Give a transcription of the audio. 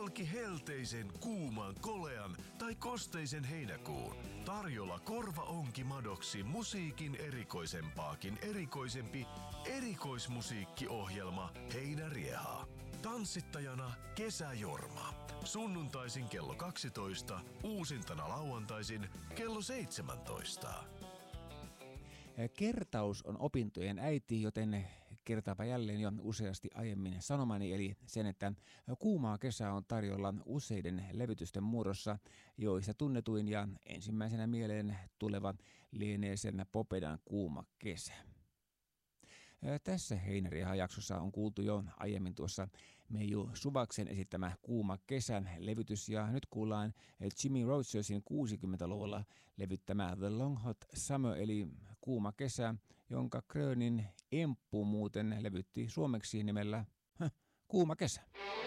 halki helteisen, kuuman, kolean tai kosteisen heinäkuun. Tarjolla korvaonkimadoksi musiikin erikoisempaakin erikoisempi erikoismusiikkiohjelma Heinäriehaa. Tanssittajana Kesäjorma. Sunnuntaisin kello 12, uusintana lauantaisin kello 17. Kertaus on opintojen äiti, joten kertaapa jälleen jo useasti aiemmin sanomani, eli sen, että kuumaa kesää on tarjolla useiden levytysten muodossa, joista tunnetuin ja ensimmäisenä mieleen tuleva lienee sen Popedan Kuuma kesä. Tässä Heinärieha-jaksossa on kuultu jo aiemmin tuossa Meiju Suvaksen esittämä Kuuma kesän levytys, ja nyt kuullaan Jimmy Rogersin 60-luvulla levyttämä The Long Hot Summer eli Kuuma kesä, jonka Krönin Emppu muuten levytti suomeksi nimellä Kuuma kesä.